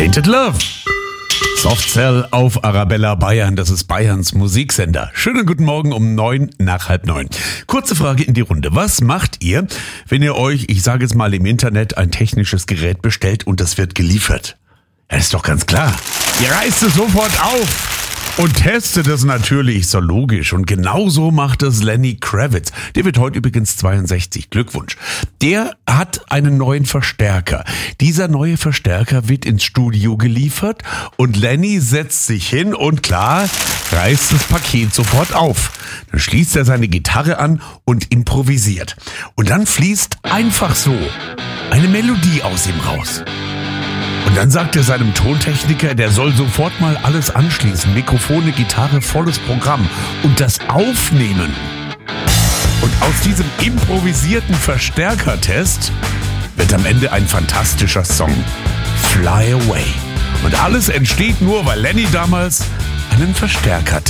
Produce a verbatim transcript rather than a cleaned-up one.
Tainted Love. Soft Cell auf Arabella Bayern, das ist Bayerns Musiksender. Schönen guten Morgen um neun nach halb neun. Kurze Frage in die Runde. Was macht ihr, wenn ihr euch, ich sage jetzt mal im Internet, ein technisches Gerät bestellt und das wird geliefert? Ja, ist doch ganz klar. Ihr reißt es sofort auf und testet es natürlich, so logisch. Und genauso macht es Lenny Kravitz. Der wird heute übrigens zweiundsechzig. Glückwunsch. Der hat einen neuen Verstärker. Dieser neue Verstärker wird ins Studio geliefert und Lenny setzt sich hin und klar, reißt das Paket sofort auf. Dann schließt er seine Gitarre an und improvisiert. Und dann fließt einfach so eine Melodie aus ihm raus. Und dann sagt er seinem Tontechniker, der soll sofort mal alles anschließen. Mikrofone, Gitarre, volles Programm. Und das aufnehmen. Und aus diesem improvisierten Verstärkertest wird am Ende ein fantastischer Song. Fly Away. Und alles entsteht nur, weil Lenny damals einen Verstärker testet.